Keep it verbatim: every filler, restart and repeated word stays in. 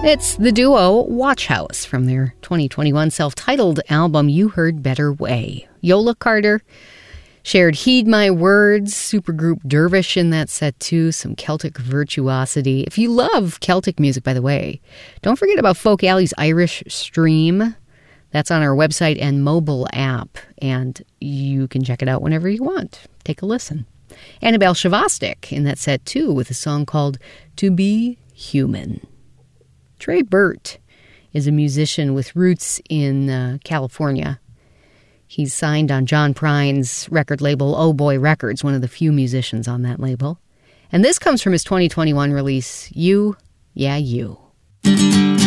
It's the duo Watch House from their twenty twenty-one self-titled album, You Heard Better Way. Yola Carter shared Heed My Words, supergroup Dervish in that set too, some Celtic virtuosity. If you love Celtic music, by the way, don't forget about Folk Alley's Irish Stream. That's on our website and mobile app, and you can check it out whenever you want. Take a listen. Annabelle Shavastik in that set too, with a song called To Be Human. Trey Burt is a musician with roots in uh, California. He's signed on John Prine's record label, Oh Boy Records, one of the few musicians on that label. And this comes from his twenty twenty-one release, You, Yeah, You.